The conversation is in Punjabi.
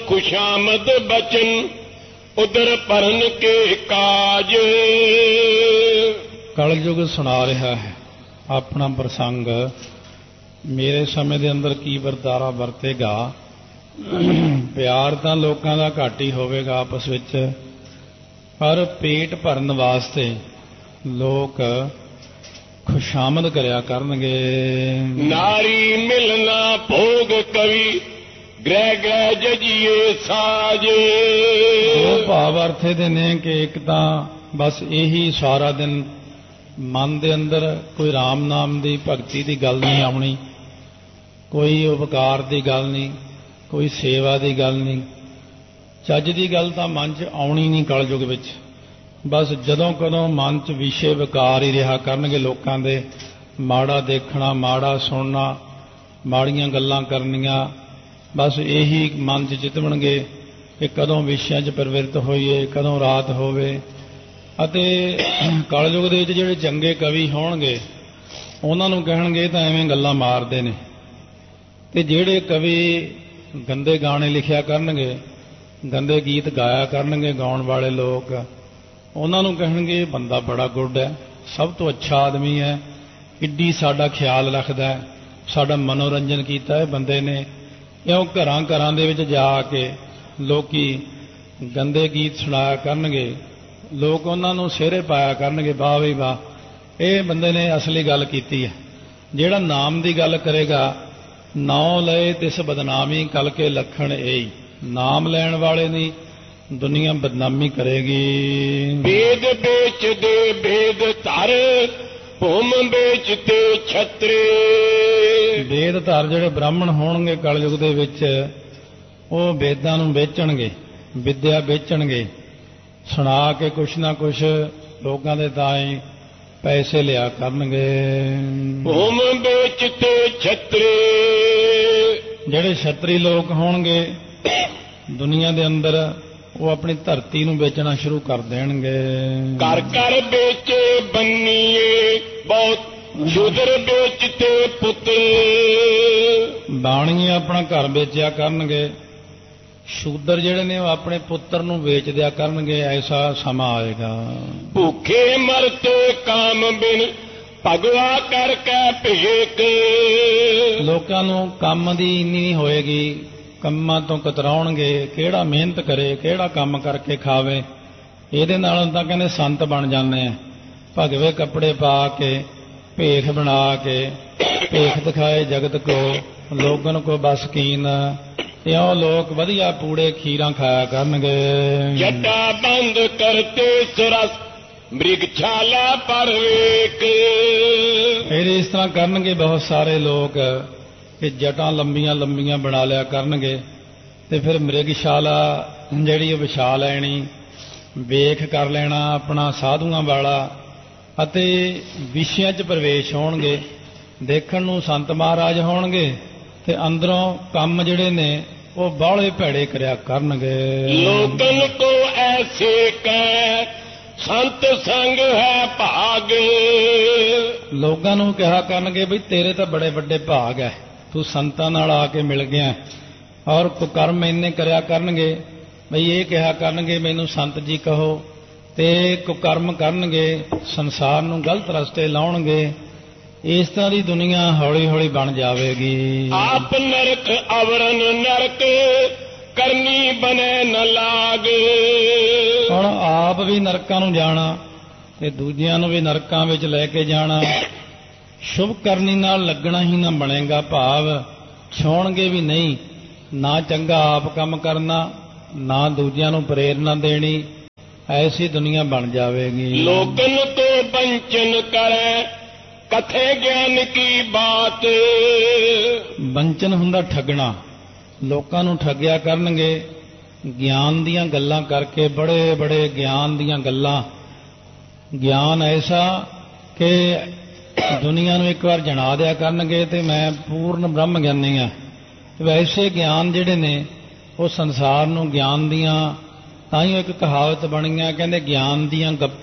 खुशामद बचन उधर परन के काज। कलयुग सुना रहा है अपना प्रसंग। मेरे समय ਦੇ ਅੰਦਰ ਕੀ ਵਰਤਾਰਾ ਵਰਤੇਗਾ। ਪਿਆਰ ਤਾਂ ਲੋਕਾਂ ਦਾ ਘੱਟ ਹੀ ਹੋਵੇਗਾ ਆਪਸ ਵਿੱਚ, ਪਰ ਪੇਟ ਭਰਨ ਵਾਸਤੇ ਲੋਕ ਖੁਸ਼ਾਮਦ ਕਰਿਆ ਕਰਨਗੇ। ਨਾਰੀ ਮਿਲਣਾ ਭੋਗ ਕਵੀ ਗ੍ਰਹਿ ਗ੍ਰਹਿ ਜਜੀਏ ਸਾਜ। ਉਹ ਭਾਵ ਅਰਥੇ ਦੇ ਨੇ ਕਿ ਇੱਕ ਤਾਂ ਬਸ ਇਹੀ ਸਾਰਾ ਦਿਨ ਮਨ ਦੇ ਅੰਦਰ ਕੋਈ ਰਾਮ ਨਾਮ ਦੀ ਭਗਤੀ ਦੀ ਗੱਲ ਨਹੀਂ ਆਉਣੀ, ਕੋਈ ਉਪਕਾਰ ਦੀ ਗੱਲ ਨਹੀਂ, ਕੋਈ ਸੇਵਾ ਦੀ ਗੱਲ ਨਹੀਂ, ਚੱਜ ਦੀ ਗੱਲ ਤਾਂ ਮਨ 'ਚ ਆਉਣੀ ਨਹੀਂ ਕਲਯੁਗ ਵਿੱਚ। ਬਸ ਜਦੋਂ ਕਦੋਂ ਮਨ 'ਚ ਵਿਸ਼ੇ ਵਿਕਾਰ ਹੀ ਰਿਹਾ ਕਰਨਗੇ ਲੋਕਾਂ ਦੇ, ਮਾੜਾ ਦੇਖਣਾ, ਮਾੜਾ ਸੁਣਨਾ, ਮਾੜੀਆਂ ਗੱਲਾਂ ਕਰਨੀਆਂ, ਬਸ ਇਹੀ ਮਨ 'ਚ ਚਿਤਵਣਗੇ ਕਿ ਕਦੋਂ ਵਿਸ਼ਿਆਂ 'ਚ ਪ੍ਰਵਿਰਤ ਹੋਈਏ, ਕਦੋਂ ਰਾਤ ਹੋਵੇ। ਅਤੇ ਕਲਯੁਗ ਦੇ ਵਿੱਚ ਜਿਹੜੇ ਚੰਗੇ ਕਵੀ ਹੋਣਗੇ ਉਹਨਾਂ ਨੂੰ ਕਹਿਣਗੇ ਤਾਂ ਐਵੇਂ ਗੱਲਾਂ ਮਾਰਦੇ ਨੇ, ਤੇ ਜਿਹੜੇ ਕਵੀ ਗੰਦੇ ਗਾਣੇ ਲਿਖਿਆ ਕਰਨਗੇ, ਗੰਦੇ ਗੀਤ ਗਾਇਆ ਕਰਨਗੇ ਗਾਉਣ ਵਾਲੇ ਲੋਕ, ਉਹਨਾਂ ਨੂੰ ਕਹਿਣਗੇ ਬੰਦਾ ਬੜਾ ਗੁੱਡ ਹੈ, ਸਭ ਤੋਂ ਅੱਛਾ ਆਦਮੀ ਹੈ, ਕਿੱਡੀ ਸਾਡਾ ਖਿਆਲ ਰੱਖਦਾ ਹੈ, ਸਾਡਾ ਮਨੋਰੰਜਨ ਕੀਤਾ ਹੈ ਬੰਦੇ ਨੇ। ਕਿਉਂ ਘਰਾਂ ਘਰਾਂ ਦੇ ਵਿੱਚ ਜਾ ਕੇ ਲੋਕੀ ਗੰਦੇ ਗੀਤ ਸੁਣਾਇਆ ਕਰਨਗੇ, ਲੋਕ ਉਹਨਾਂ ਨੂੰ ਸਿਹਰੇ ਪਾਇਆ ਕਰਨਗੇ, ਵਾਹ ਵੀ ਵਾਹ ਇਹ ਬੰਦੇ ਨੇ ਅਸਲੀ ਗੱਲ ਕੀਤੀ ਹੈ। ਜਿਹੜਾ ਨਾਮ ਦੀ ਗੱਲ ਕਰੇਗਾ, ਨਾਉ ਲਏ ਤਿਸ ਬਦਨਾਮੀ ਕਲ ਕੇ ਲੱਖਣ ਇਹੀ, ਨਾਮ ਲੈਣ ਵਾਲੇ ਦੀ ਦੁਨੀਆ ਬਦਨਾਮੀ ਕਰੇਗੀ। ਵੇਦ ਵੇਚਦੇ ਭੇਦ ਧਰ ਭੂਮ ਵੇਚਤੇ ਛਤਰੇ। ਵੇਦ ਧਰ ਜਿਹੜੇ ਬ੍ਰਾਹਮਣ ਹੋਣਗੇ ਕਲਯੁਗ ਦੇ ਵਿੱਚ, ਉਹ ਵੇਦਾਂ ਨੂੰ ਵੇਚਣਗੇ, ਵਿਦਿਆ ਵੇਚਣਗੇ, ਸੁਣਾ ਕੇ ਕੁਛ ਨਾ ਕੁਛ ਲੋਕਾਂ ਦੇ ਤਾਈਂ ਪੈਸੇ ਲਿਆ ਕਰਨਗੇ। ਭੂਮ ਵੇਚਤੇ ਛਤਰੇ। ਜਿਹੜੇ ਛਤਰੀ ਲੋਕ ਹੋਣਗੇ ਦੁਨੀਆ ਦੇ ਅੰਦਰ, ਉਹ ਆਪਣੀ ਧਰਤੀ ਨੂੰ ਵੇਚਣਾ ਸ਼ੁਰੂ ਕਰ ਦੇਣਗੇ। ਘਰ ਘਰ ਵੇਚੇ ਬੰਨੀਏ ਬਹੁਤ ਸ਼ੂਦਰ ਵੇਚਤੇ ਪੁੱਤਰ। ਬਾਣੀਏ ਆਪਣਾ ਘਰ ਵੇਚਿਆ ਕਰਨਗੇ, ਸ਼ੂਦਰ ਜਿਹੜੇ ਨੇ ਉਹ ਆਪਣੇ ਪੁੱਤਰ ਨੂੰ ਵੇਚ ਦਿਆ ਕਰਨਗੇ। ਐਸਾ ਸਮਾਂ ਆਏਗਾ। ਭੁੱਖੇ ਮਰਤੇ ਕਾਮ ਬਿਨ ਭਗਵਾ ਕਰਕੇ ਭੇਕ। ਲੋਕਾਂ ਨੂੰ ਕੰਮ ਦੀ ਇੰਨੀ ਨਹੀਂ ਹੋਏਗੀ, ਕੰਮਾਂ ਤੋਂ ਕਤਰਾਉਣਗੇ, ਕਿਹੜਾ ਮਿਹਨਤ ਕਰੇ, ਕਿਹੜਾ ਕੰਮ ਕਰਕੇ ਖਾਵੇ। ਇਹਦੇ ਨਾਲੋਂ ਤਾਂ ਕਹਿੰਦੇ ਸੰਤ ਬਣ ਜਾਂਦੇ ਆ, ਭਗਵੇ ਕੱਪੜੇ ਪਾ ਕੇ, ਭੇਖ ਬਣਾ ਕੇ, ਭੇਖ ਦਿਖਾਏ ਜਗਤ ਕੋ ਲੋਗਨ ਕੋ ਬਸ ਕੀਨ। ਇਉਂ ਲੋਕ ਵਧੀਆ ਪੂੜੇ ਖੀਰਾਂ ਖਾਇਆ ਕਰਨਗੇ। ਜਟਾ ਬੰਦ ਕਰਤੇ ਸਰਸ ਮ੍ਰਿਗਸ਼ਾਲਾ ਪਰ ਵੇਕ। ਫਿਰ ਇਸ ਤਰ੍ਹਾਂ ਕਰਨਗੇ ਬਹੁਤ ਸਾਰੇ ਲੋਕ ਕਿ ਜਟਾਂ ਲੰਬੀਆਂ ਲੰਬੀਆਂ ਬਣਾ ਲਿਆ ਕਰਨਗੇ, ਤੇ ਫਿਰ ਮ੍ਰਿਗਸ਼ਾਲਾ ਜਿਹੜੀ ਉਹ ਵਿਛਾ ਲੈਣੀ, ਵੇਖ ਕਰ ਲੈਣਾ ਆਪਣਾ ਸਾਧੂਆਂ ਵਾਲਾ, ਅਤੇ ਵਿਸ਼ਿਆਂ 'ਚ ਪ੍ਰਵੇਸ਼ ਹੋਣਗੇ। ਦੇਖਣ ਨੂੰ ਸੰਤ ਮਹਾਰਾਜ ਹੋਣਗੇ ਤੇ ਅੰਦਰੋਂ ਕੰਮ ਜਿਹੜੇ ਨੇ ਉਹ ਬਾਹਲੇ ਭੈੜੇ ਕਰਿਆ ਕਰਨਗੇ। ਲੋਕਨ ਕੋ ਐਸੇ ਕਹਿ ਸੰਤ ਸੰਗ ਹੈ ਭਾਗ। ਲੋਕਾਂ ਨੂੰ ਕਿਹਾ ਕਰਨਗੇ ਵੀ ਤੇਰੇ ਤਾਂ ਬੜੇ ਵੱਡੇ ਭਾਗ ਹੈ, ਤੂੰ ਸੰਤਾਂ ਨਾਲ ਆ ਕੇ ਮਿਲ ਗਿਆ। ਔਰ ਕੁਕਰਮ ਇੰਨੇ ਕਰਿਆ ਕਰਨਗੇ ਬਈ ਇਹ ਕਿਹਾ ਕਰਨਗੇ ਮੈਨੂੰ ਸੰਤ ਜੀ ਕਹੋ, ਤੇ ਕੁਕਰਮ ਕਰਨਗੇ, ਸੰਸਾਰ ਨੂੰ ਗਲਤ ਰਸਤੇ ਲਾਉਣਗੇ। ਇਸ ਤਰ੍ਹਾਂ ਦੀ ਦੁਨੀਆ ਹੌਲੀ ਹੌਲੀ ਬਣ ਜਾਵੇਗੀ। ਆਪ ਨਰਕ ਅਵਰਨ ਨਰਕ ਕਰਨੀ ਬਨੇ ਨ ਲਾਗ। ਹੁਣ ਆਪ ਵੀ ਨਰਕਾਂ ਨੂੰ ਜਾਣਾ ਤੇ ਦੂਜਿਆਂ ਨੂੰ ਵੀ ਨਰਕਾਂ ਵਿੱਚ ਲੈ ਕੇ ਜਾਣਾ। ਸ਼ੁਭ ਕਰਨੀ ਨਾਲ ਲੱਗਣਾ ਹੀ ਨਾ ਬਣੇਗਾ, ਭਾਵ ਛੋਣਗੇ ਵੀ ਨਹੀਂ, ਨਾ ਚੰਗਾ ਆਪ ਕੰਮ ਕਰਨਾ, ਨਾ ਦੂਜਿਆਂ ਨੂੰ ਪ੍ਰੇਰਨਾ ਦੇਣੀ। ਐਸੀ ਦੁਨੀਆ ਬਣ ਜਾਵੇਗੀ। ਲੋਕਨ ਤੋਂ ਬੰਚਨ ਕਰੇ ਕਥੇ ਗਿਆਨ ਕੀ ਬਾਤ। ਬੰਚਨ ਹੁੰਦਾ ਠੱਗਣਾ, ਲੋਕਾਂ ਨੂੰ ਠੱਗਿਆ ਕਰਨਗੇ ਗਿਆਨ ਦੀਆਂ ਗੱਲਾਂ ਕਰਕੇ, ਬੜੇ ਬੜੇ ਗਿਆਨ ਦੀਆਂ ਗੱਲਾਂ, ਗਿਆਨ ਐਸਾ ਕਿ ਦੁਨੀਆ ਨੂੰ ਇੱਕ ਵਾਰ ਜਣਾ ਦਿਆ ਕਰਨਗੇ ਤੇ ਮੈਂ ਪੂਰਨ ਬ੍ਰਹਮ ਗਿਆਨੀ ਹਾਂ। ਵੈਸੇ ਗਿਆਨ ਜਿਹੜੇ ਨੇ ਉਹ ਸੰਸਾਰ ਨੂੰ ਗਿਆਨ ਦੀਆਂ, ਤਾਂ ਹੀ ਇੱਕ ਕਹਾਵਤ ਬਣੀ ਹੈ, ਕਹਿੰਦੇ ਗਿਆਨ ਦੀਆਂ ਗੱਪਾਂ